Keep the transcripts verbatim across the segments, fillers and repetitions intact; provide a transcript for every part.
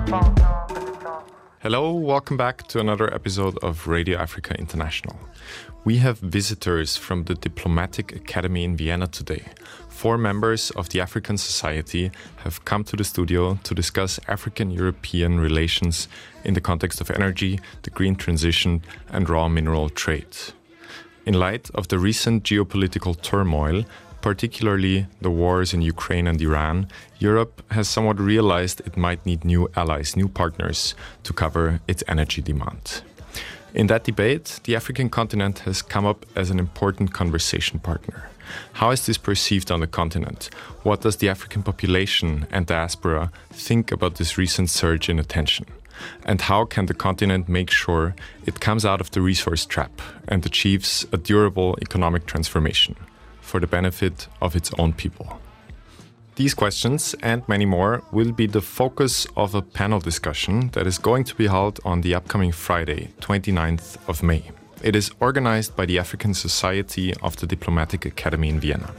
Hello, welcome back to another episode of Radio Africa International. We have visitors from the Diplomatic Academy in Vienna today. Four members of the African Society have come to the studio to discuss African-European relations in the context of energy, the green transition, and raw mineral trade. In light of the recent geopolitical turmoil, particularly the wars in Ukraine and Iran, Europe has somewhat realized it might need new allies, new partners to cover its energy demand. In that debate, the African continent has come up as an important conversation partner. How is this perceived on the continent? What does the African population and diaspora think about this recent surge in attention? And how can the continent make sure it comes out of the resource trap and achieves a durable economic transformation for the benefit of its own people? These questions and many more will be the focus of a panel discussion that is going to be held on the upcoming Friday, twenty-ninth of May. It is organized by the African Society of the Diplomatic Academy in Vienna.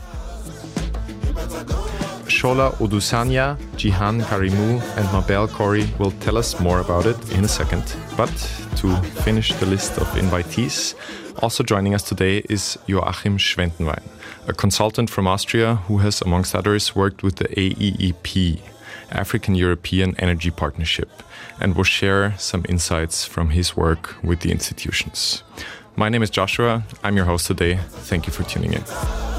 Shola Odusanya, Jihan Karimou, and Mabel Khoury will tell us more about it in a second. But to finish the list of invitees, also joining us today is Joachim Schwentenwein, a consultant from Austria who has, amongst others, worked with the A E E P, African-European Energy Partnership, and will share some insights from his work with the institutions. My name is Joshua. I'm your host today. Thank you for tuning in.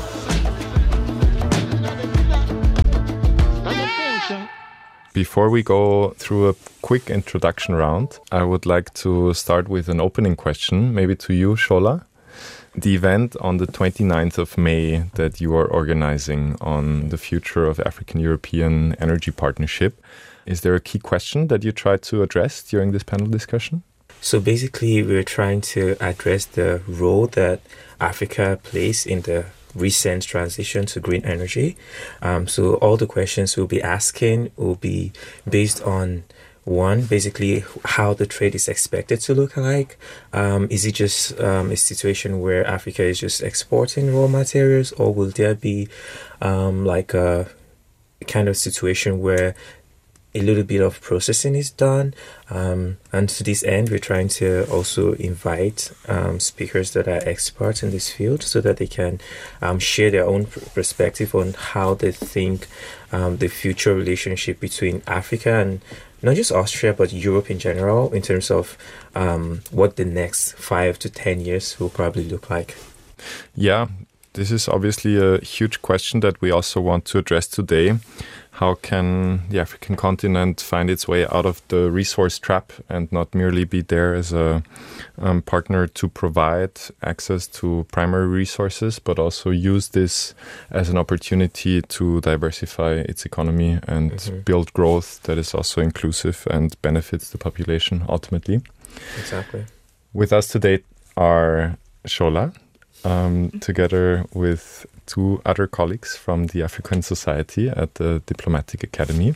Before we go through a quick introduction round, I would like to start with an opening question, maybe to you, Shola. The event on the twenty-ninth of May that you are organizing on the future of African-European Energy Partnership, is there a key question that you try to address during this panel discussion? So basically, we're trying to address the role that Africa plays in the recent transition to green energy. Um, so all the questions we'll be asking will be based on, one, basically how the trade is expected to look like. Um, is it just um, a situation where Africa is just exporting raw materials, or will there be um, like a kind of situation where a little bit of processing is done? Um, and to this end, we're trying to also invite um, speakers that are experts in this field so that they can um, share their own perspective on how they think um, the future relationship between Africa and not just Austria, but Europe in general, in terms of um, what the next five to ten years will probably look like. Yeah, this is obviously a huge question that we also want to address today. How can the African continent find its way out of the resource trap and not merely be there as a um, partner to provide access to primary resources, but also use this as an opportunity to diversify its economy and mm-hmm. build growth that is also inclusive and benefits the population ultimately? Exactly. With us today are Shola, um, together with two other colleagues from the African Society at the Diplomatic Academy.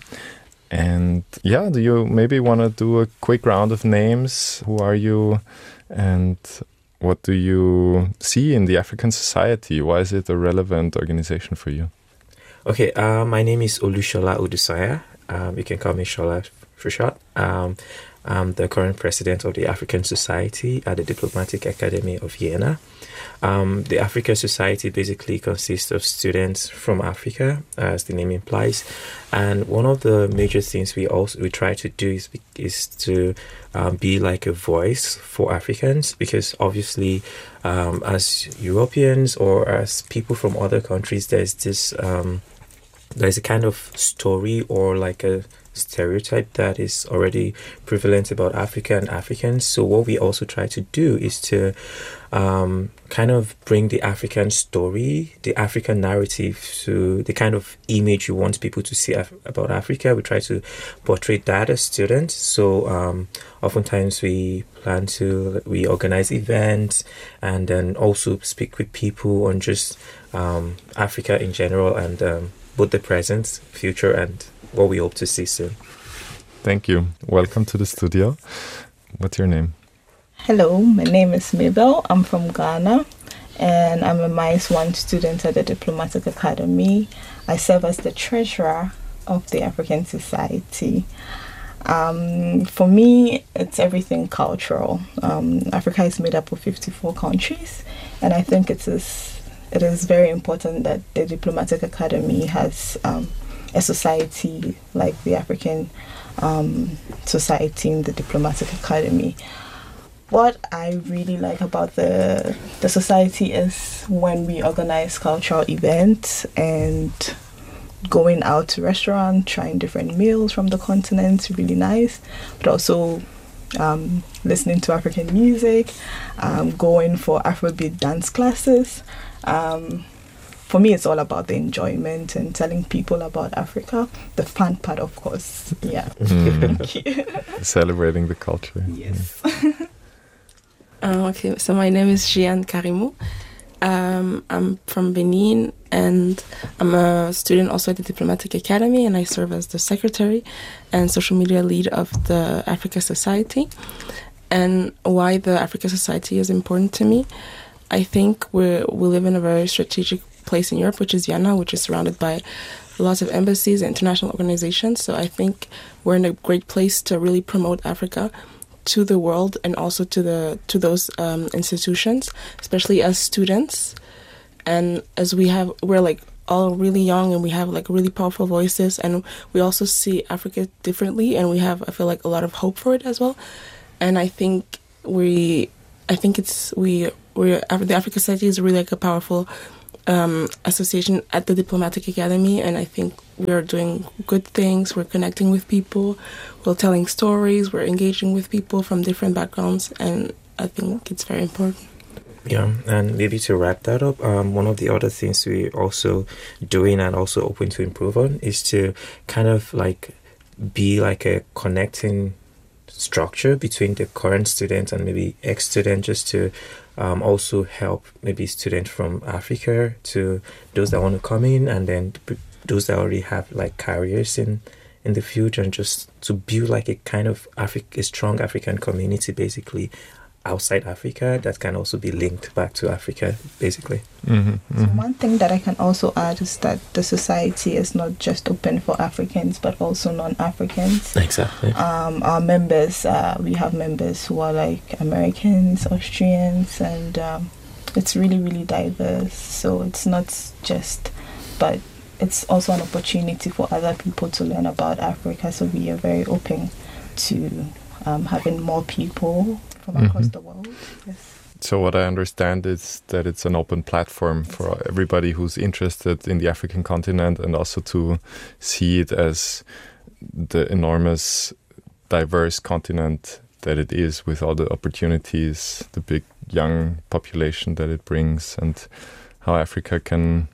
And yeah, do you maybe want to do a quick round of names? Who are you and what do you see in the African Society? Why is it a relevant organization for you? Okay, uh, my name is Olushola Odusanya. Um, you can call me Shola for short. Um, I'm the current president of the African Society at the Diplomatic Academy of Vienna. Um, the Africa Society basically consists of students from Africa, as the name implies, and one of the major things we also we try to do is is to um, be like a voice for Africans, because obviously, um, as Europeans or as people from other countries, there's this um, there's a kind of story or like a stereotype that is already prevalent about Africa and Africans. So what we also try to do is to um, kind of bring the African story, the African narrative, to the kind of image you want people to see af- about Africa. We try to portray that as students. So um, oftentimes we plan to, we organize events and then also speak with people on just um, Africa in general and um, both the present, future, and what we hope to see soon. Thank you. Welcome to the studio. What's your name? Hello, my name is Mabel. I'm from Ghana, and I'm a M I C E one student at the Diplomatic Academy. I serve as the treasurer of the African Society. Um, for me, it's everything cultural. Um, Africa is made up of fifty-four countries, and I think it is it is very important that the Diplomatic Academy has um, a society like the African um, Society in the Diplomatic Academy. What I really like about the the society is when we organize cultural events and going out to restaurants, trying different meals from the continent, really nice. But also um, listening to African music, um, going for Afrobeat dance classes. Um, for me, it's all about the enjoyment and telling people about Africa. The fun part, of course. Yeah. Mm. Thank you. Celebrating the culture. Yes. uh, okay, so my name is Jeanne Karimou. Um, I'm from Benin, and I'm a student also at the Diplomatic Academy, and I serve as the secretary and social media lead of the Africa Society. And why the Africa Society is important to me, I think we we live in a very strategic place in Europe, which is Vienna, which is surrounded by lots of embassies and international organizations. So I think we're in a great place to really promote Africa to the world and also to the to those um, institutions, especially as students, and as we have we're like all really young and we have like really powerful voices, and we also see Africa differently, and we have I feel like a lot of hope for it as well. And I think we I think it's we we the Africa Society is really like a powerful um, association at the Diplomatic Academy, and I think we are doing good things. We're connecting with people, we're telling stories, we're engaging with people from different backgrounds, and I think it's very important. Yeah, and maybe to wrap that up, um, one of the other things we're also doing and also open to improve on is to kind of like be like a connecting structure between the current student and maybe ex-student, just to um, also help maybe students from Africa to those that want to come in, and then those that already have like careers in in the future, and just to build like a kind of Afri- a strong African community basically outside Africa that can also be linked back to Africa basically. Mm-hmm, mm-hmm. So one thing that I can also add is that the society is not just open for Africans but also non-Africans. Exactly. Um, our members, uh, we have members who are like Americans, Austrians, and um, it's really, really diverse. So it's not just, but it's also an opportunity for other people to learn about Africa. So we are very open to um, having more people from across mm-hmm. the world. Yes. So what I understand is that it's an open platform for everybody who's interested in the African continent, and also to see it as the enormous, diverse continent that it is, with all the opportunities, the big young population that it brings, and how Africa can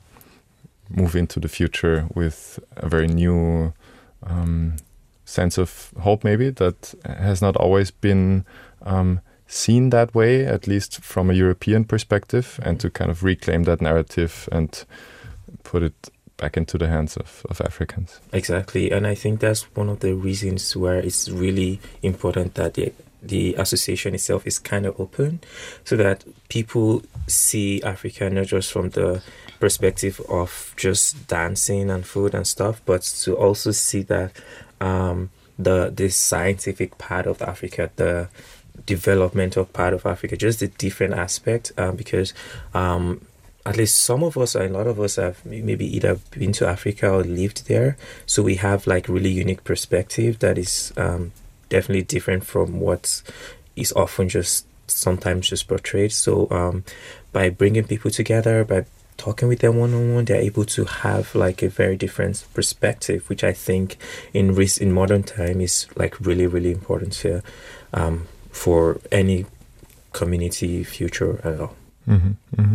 move into the future with a very new um, sense of hope, maybe, that has not always been um, seen that way, at least from a European perspective, and to kind of reclaim that narrative and put it back into the hands of, of Africans. Exactly, and I think that's one of the reasons where it's really important that the the association itself is kind of open, so that people see Africa not just from the perspective of just dancing and food and stuff, but to also see that um, the the scientific part of Africa, the developmental part of Africa, just the different aspect, um, because um, at least some of us, or a lot of us, have maybe either been to Africa or lived there, so we have like really unique perspective that is um, definitely different from what is often just sometimes just portrayed. So um, by bringing people together, by talking with them one-on-one, they're able to have like a very different perspective, which I think in in modern time is like really, really important here. Um, for any community future at all. Mm-hmm, mm-hmm.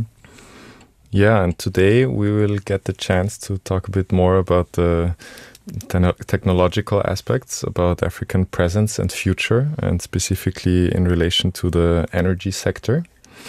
Yeah, and today we will get the chance to talk a bit more about the te- technological aspects about African presence and future, and specifically in relation to the energy sector.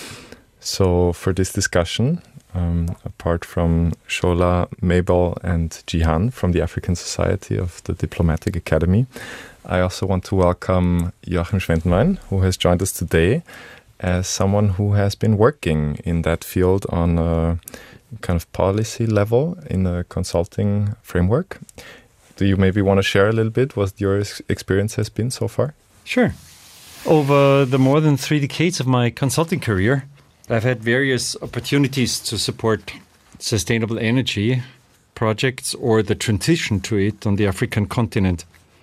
So for this discussion, um, apart from Shola, Mabel and Jihan from the African Society of the Diplomatic Academy, I also want to welcome Joachim Schwendenwein, who has joined us today as someone who has been working in that field on a kind of policy level in a consulting framework. Do you maybe want to share a little bit what your experience has been so far? Sure. Over the more than three decades of my consulting career, I've had various opportunities to support sustainable energy projects or the transition to it on the African continent.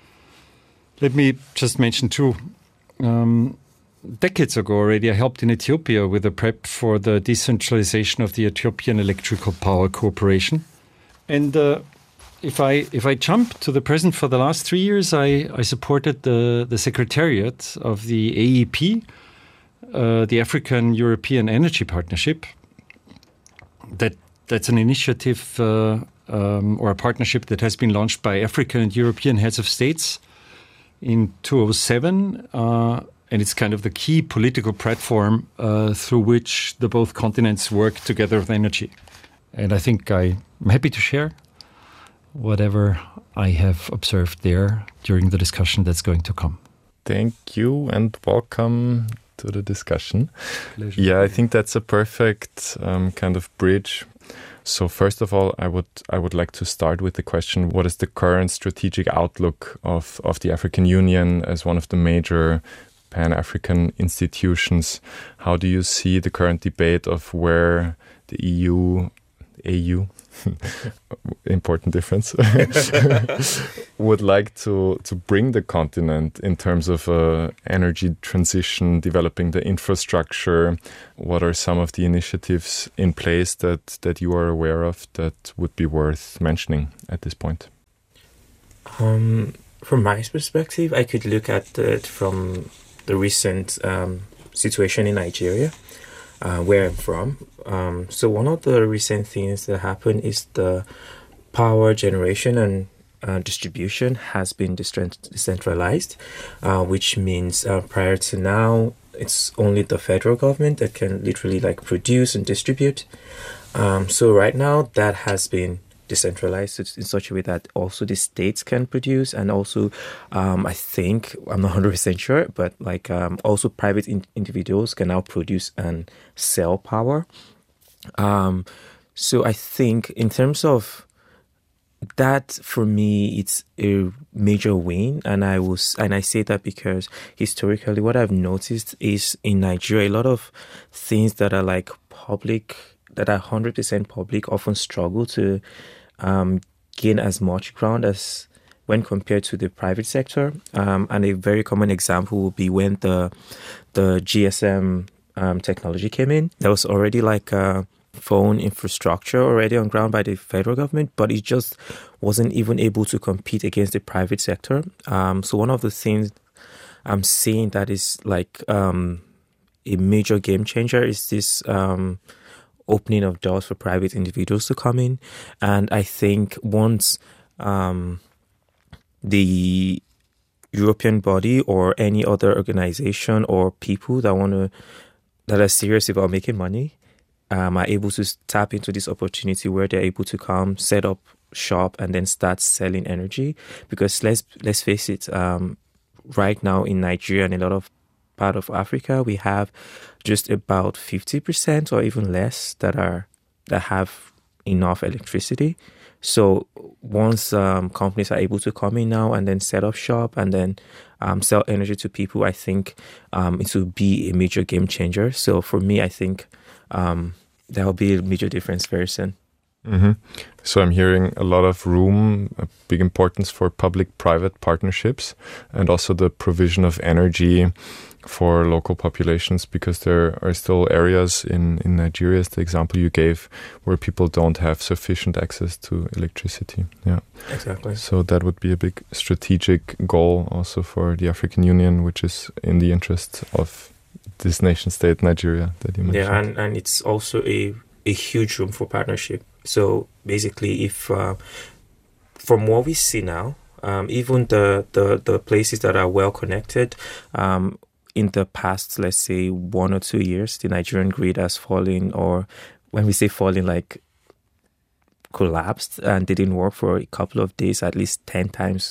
Let me just mention two. Um, decades ago already, I helped in Ethiopia with the prep for the decentralization of the Ethiopian Electrical Power Corporation. And uh, if I if I jump to the present, for the last three years, I, I supported the, the secretariat of the A E P, uh, the African European Energy Partnership. That That's an initiative uh, um, or a partnership that has been launched by African and European heads of states in two thousand seven. Uh, and it's kind of the key political platform uh, through which the both continents work together with energy. And I think I'm happy to share whatever I have observed there during the discussion that's going to come. Thank you and welcome to the discussion. Pleasure. Yeah, I think that's a perfect um, kind of bridge. So first of all, I would I would like to start with the question: what is the current strategic outlook of, of the African Union as one of the major Pan-African institutions? How do you see the current debate of where the E U, A U, important difference, would like to, to bring the continent in terms of uh, energy transition, developing the infrastructure? What are some of the initiatives in place that, that you are aware of that would be worth mentioning at this point? Um, from my perspective, I could look at it from the recent um, situation in Nigeria, uh, where I'm from. Um, so one of the recent things that happened is the power generation and uh, distribution has been decentralized, uh, which means uh, prior to now, it's only the federal government that can literally like produce and distribute. Um, so right now that has been decentralized in such a way that also the states can produce, and also um, I think, I'm not one hundred percent sure, but like um, also private in- individuals can now produce and sell power. Um, so I think in terms of that, for me, it's a major win, and I was, and I say that because historically, what I've noticed is in Nigeria, a lot of things that are like public, that are one hundred percent public, often struggle to um, gain as much ground as when compared to the private sector. Um, and a very common example would be when the the G S M um, technology came in. There was already like a phone infrastructure already on ground by the federal government, but it just wasn't even able to compete against the private sector. Um, so one of the things I'm seeing that is like um, a major game changer is this um, opening of doors for private individuals to come in. And I think once um, the European body or any other organization or people that want to, that are serious about making money, um, are able to tap into this opportunity where they're able to come, set up shop, and then start selling energy. Because let's let's face it, um, right now in Nigeria and a lot of part of Africa, we have just about fifty percent or even less that are that have enough electricity. So once um, companies are able to come in now and then set up shop and then um, sell energy to people, I think um, it will be a major game changer. So for me, I think um, there will be a major difference very soon. Mm-hmm. So I'm hearing a lot of room, a big importance for public-private partnerships, and also the provision of energy for local populations, because there are still areas in, in Nigeria, as the example you gave, where people don't have sufficient access to electricity. Yeah, exactly. So that would be a big strategic goal also for the African Union, which is in the interest of this nation state, Nigeria, that you mentioned. Yeah, and, and it's also a, a huge room for partnership. So basically, if uh, from what we see now, um, even the, the, the places that are well connected, um, in the past, let's say one or two years, the Nigerian grid has fallen, or when we say falling, like collapsed and didn't work for a couple of days, at least ten times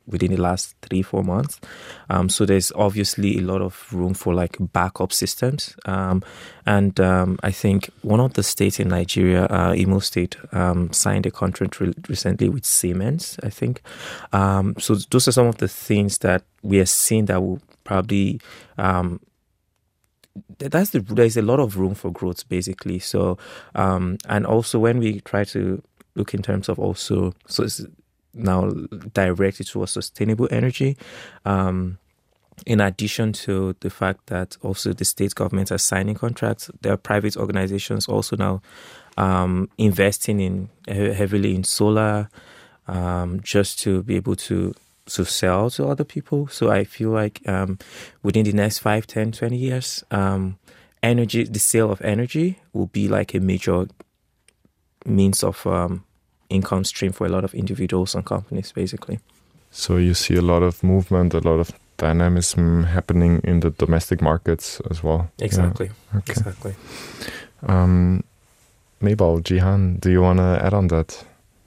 within the last three, four months. Um, so there's obviously a lot of room for like backup systems. Um, and um, I think one of the states in Nigeria, uh, Imo State, um, signed a contract re- recently with Siemens, I think. Um, so those are some of the things that we are seeing that will probably... Um, that's the, there's a lot of room for growth, basically. So, um, and also when we try to look in terms of also... so it's, now directed towards sustainable energy. Um, in addition to the fact that also the state governments are signing contracts, there are private organizations also now um, investing in heavily in solar um, just to be able to to sell to other people. So I feel like um, within the next five, ten, twenty years, um, energy, the sale of energy will be like a major means of um, income stream for a lot of individuals and companies, basically. So you see a lot of movement, a lot of dynamism happening in the domestic markets as well. Exactly. Yeah. Okay. Exactly. Um, Mabel, Jihan, do you want to add on that?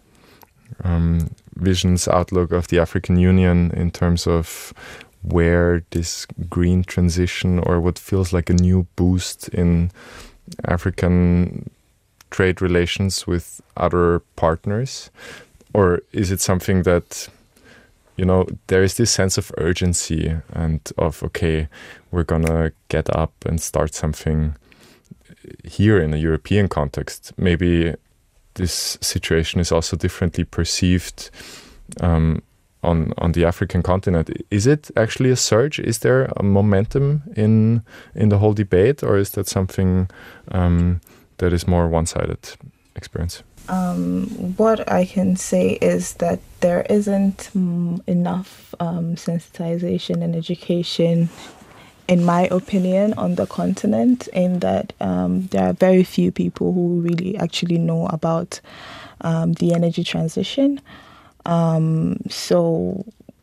Um, Vision's outlook of the African Union in terms of where this green transition or what feels like a new boost in African trade relations with other partners? Or is it something that, you know, there is this sense of urgency and of, okay, we're going to get up and start something here in a European context? Maybe this situation is also differently perceived um, on on the African continent. Is it actually a surge? Is there a momentum in in the whole debate, or is that something um, that is more one-sided experience? Um, what I can say is that there isn't mm, enough um, sensitization and education, in my opinion, on the continent, in that um, there are very few people who really actually know about um, the energy transition. Um, so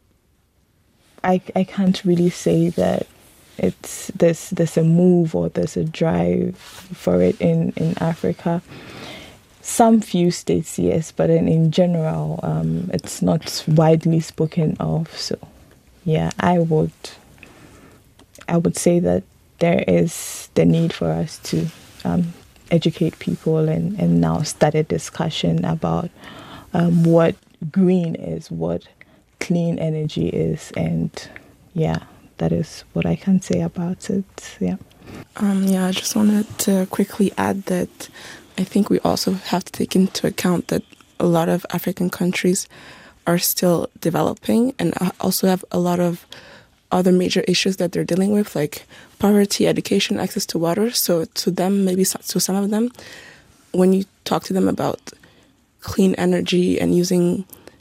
I I can't really say that it's there's there's a move or there's a drive for it in, in Africa. Some few states, yes, but in, in general, um, it's not widely spoken of. So, yeah, I would, I would say that there is the need for us to um, educate people and, and now start a discussion about um, what green is, what clean energy is, and yeah, that is what I can say about it. Yeah. Um, yeah, I just wanted to quickly add that I think we also have to take into account that a lot of African countries are still developing and also have a lot of other major issues that they're dealing with, like poverty, education, access to water. So to them, maybe to some of them, when you talk to them about clean energy and using,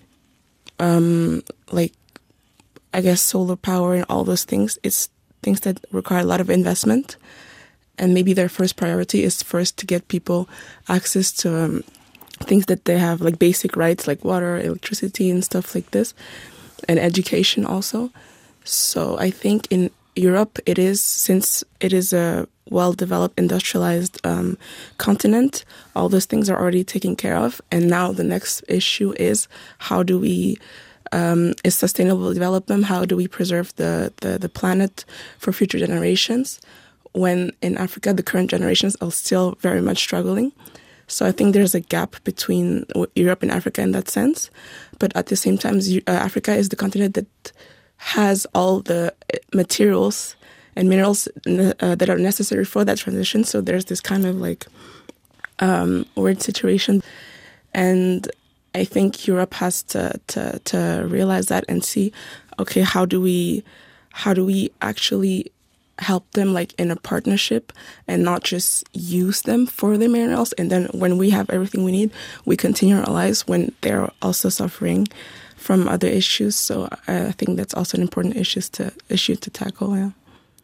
um, like, I guess, solar power and all those things, it's things that require a lot of investment. And maybe their first priority is first to get people access to um, things that they have, like basic rights, like water, electricity, and stuff like this, and education also. So I think in Europe, it is, since it is a well-developed, industrialized um, continent, all those things are already taken care of. And now the next issue is how do we, um, is sustainable development, how do we preserve the, the, the planet for future generations? When in Africa, the current generations are still very much struggling. So I think there's a gap between Europe and Africa in that sense. But at the same time, uh, Africa is the continent that has all the materials and minerals uh, that are necessary for that transition. So there's this kind of like um, weird situation. And I think Europe has to, to, to realize that and see, okay, how do we, how do we actually help them like in a partnership and not just use them for their minerals, and then when we have everything we need, we continue our lives when they're also suffering from other issues. So I think that's also an important issue to issue to tackle. Yeah,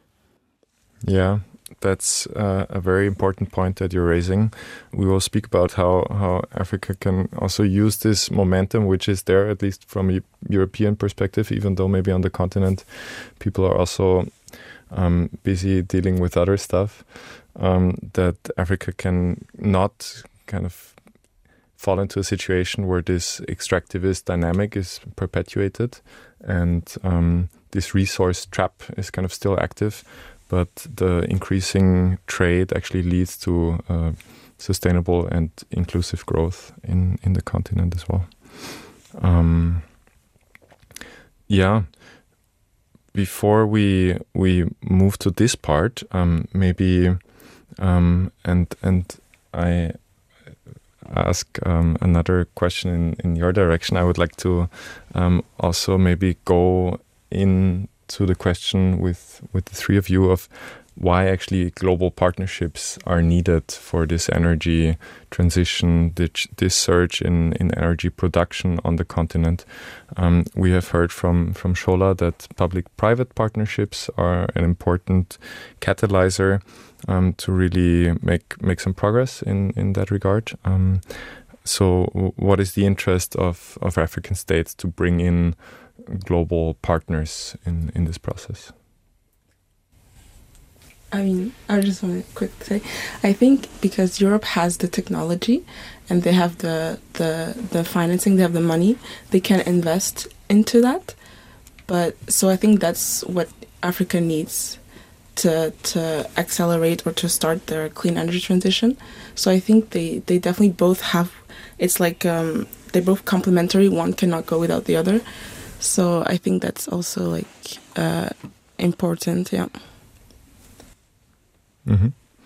yeah, that's uh, a very important point that you're raising. We will speak about how how Africa can also use this momentum, which is there at least from a European perspective, even though maybe on the continent people are also Um, busy dealing with other stuff, um, that Africa can not kind of fall into a situation where this extractivist dynamic is perpetuated, and um, this resource trap is kind of still active, but the increasing trade actually leads to uh, sustainable and inclusive growth in, in the continent as well. Um, yeah. Before we we move to this part, um, maybe um, and and I ask um, another question in, in your direction. I would like to um, also maybe go into the question with with the three of you of why actually global partnerships are needed for this energy transition, this, this surge in, in energy production on the continent. Um, we have heard from, from Shola that public-private partnerships are an important catalyzer um, to really make make some progress in, in that regard. Um, so what is the interest of, of African states to bring in global partners in, in this process? I mean, I just want to quick say, I think because Europe has the technology and they have the, the the financing, they have the money, they can invest into that. But so I think that's what Africa needs to to accelerate or to start their clean energy transition. So I think they, they definitely both have, it's like um, they're both complementary. One cannot go without the other. So I think that's also like uh, important, yeah. Mm-hmm.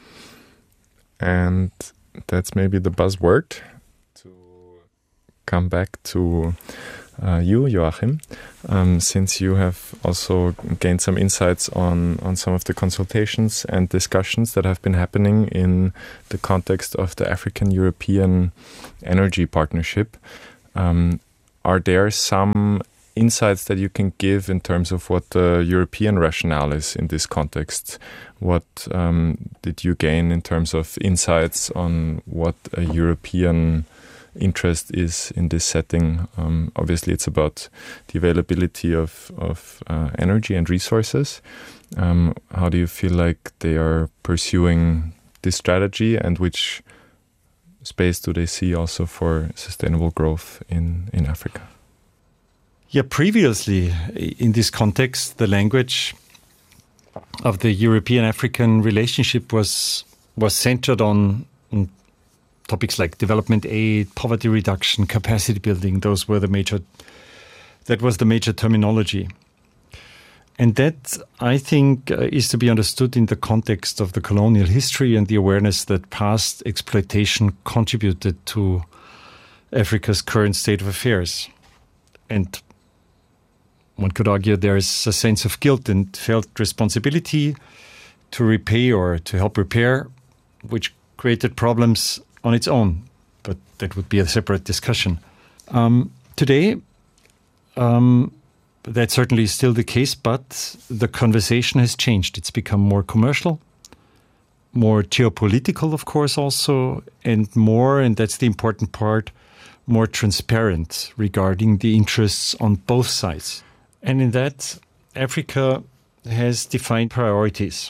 And that's maybe the buzzword to come back to uh, you, Joachim, um, since you have also gained some insights on, on some of the consultations and discussions that have been happening in the context of the African-European Energy Partnership. Um, are there some insights that you can give in terms of what the European rationale is in this context? What um, did you gain in terms of insights on what a European interest is in this setting? Um, obviously, it's about the availability of, of uh, energy and resources. Um, how do you feel like they are pursuing this strategy, and which space do they see also for sustainable growth in, in Africa? Yeah, previously in this context, the language of the European-African relationship was was centered on, on topics like development aid, poverty reduction, capacity building. Those were the major. That was the major terminology, and that I think uh, is to be understood in the context of the colonial history and the awareness that past exploitation contributed to Africa's current state of affairs, and one could argue there is a sense of guilt and felt responsibility to repay or to help repair, which created problems on its own. But that would be a separate discussion. Um, today, um, that's certainly still the case, but the conversation has changed. It's become more commercial, more geopolitical, of course, also, and more, and that's the important part, more transparent regarding the interests on both sides. And in that, Africa has defined priorities.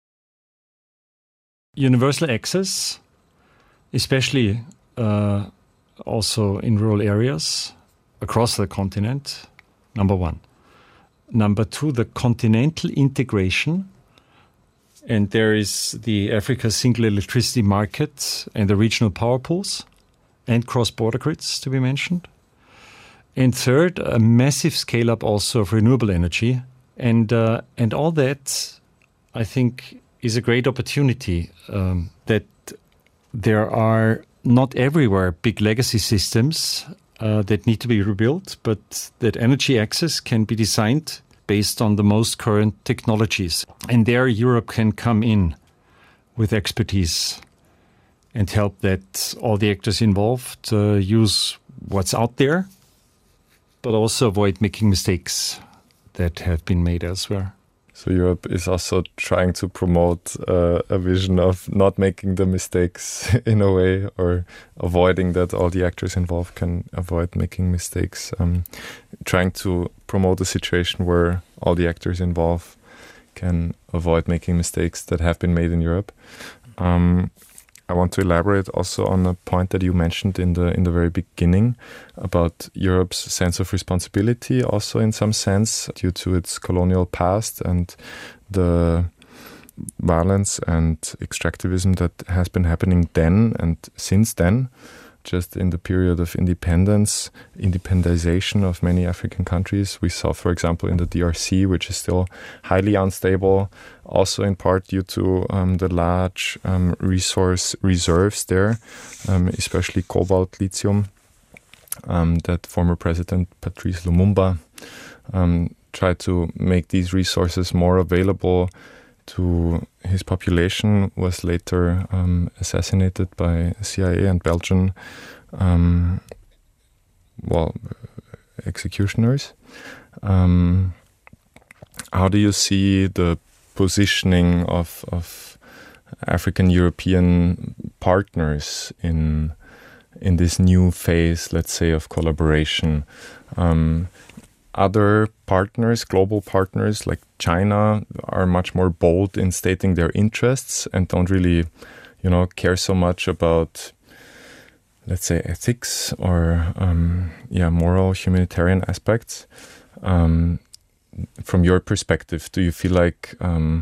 Universal access, especially uh, also in rural areas across the continent, number one. Number two, the continental integration. And there is the Africa single electricity market and the regional power pools and cross-border grids to be mentioned. And third, a massive scale-up also of renewable energy. And uh, and all that, I think, is a great opportunity um, that there are not everywhere big legacy systems uh, that need to be rebuilt, but that energy access can be designed based on the most current technologies. And there Europe can come in with expertise and help that all the actors involved uh, use what's out there, but also avoid making mistakes that have been made elsewhere. So Europe is also trying to promote uh, a vision of not making the mistakes in a way, or avoiding that all the actors involved can avoid making mistakes. Um, trying to promote a situation where all the actors involved can avoid making mistakes that have been made in Europe. Um, I want to elaborate also on a point that you mentioned in the in the very beginning about Europe's sense of responsibility, also in some sense due to its colonial past and the violence and extractivism that has been happening then and since then, just in the period of independence, independization of many African countries. We saw, for example, in the D R C, which is still highly unstable, also in part due to um, the large um, resource reserves there, um, especially cobalt, lithium, um, that former President Patrice Lumumba um, tried to make these resources more available to his population, was later um, assassinated by C I A and Belgian um, well, executioners. Um, how do you see the positioning of, of African-European partners in in this new phase, let's say, of collaboration? Um, Other partners, global partners like China, are much more bold in stating their interests and don't really, you know, care so much about, let's say, ethics or, um, yeah, moral, humanitarian aspects. Um, from your perspective, do you feel like um,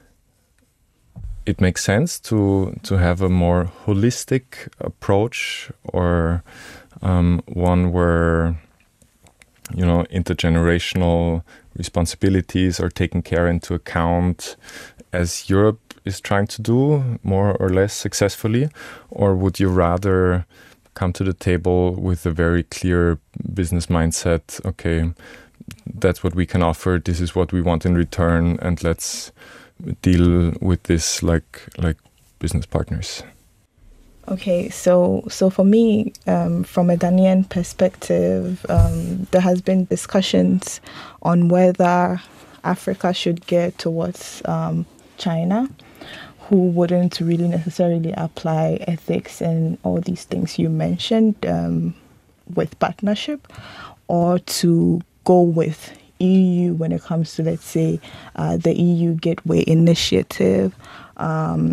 it makes sense to to have a more holistic approach, or um, one where, you know, intergenerational responsibilities are taken care into account, as Europe is trying to do more or less successfully? Or would you rather come to the table with a very clear business mindset? Okay, that's what we can offer, this is what we want in return, and let's deal with this like like business partners. Okay, so so for me, um, from a Ghanaian perspective, um, there has been discussions on whether Africa should get towards um, China, who wouldn't really necessarily apply ethics and all these things you mentioned um, with partnership, or to go with E U when it comes to, let's say, uh, the E U Gateway Initiative, um,